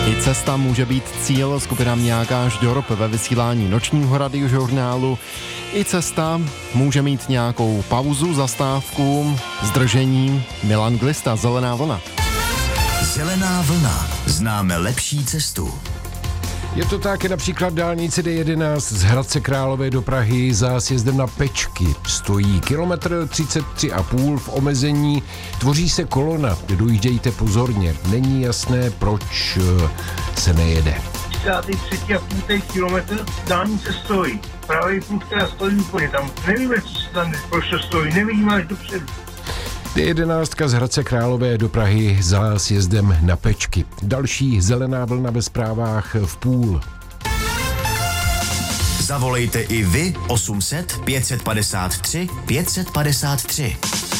I cesta může být cíl, skupina Mňáka Žďorb ve vysílání nočního radiožurnálu. I cesta může mít nějakou pauzu, zastávku, zdržení. Milan Glista, Zelená vlna. Zelená vlna. Známe lepší cestu. Je to tak, například dálnice D11 z Hradce Králové do Prahy za sjezdem na Pečky. Stojí kilometr 33,5 v omezení, tvoří se kolona, dojíždějte pozorně. Není jasné, proč se nejede. 33,5 kilometr dálnice stojí. Pravý pruh teda stojí úplně tam. Nevíme, co se tam, proč to stojí, nevidíme až dopředu. D11 z Hradce Králové do Prahy za sjezdem na Pečky. Další zelená vlna ve zprávách v půl. Zavolejte i vy 800 553 553.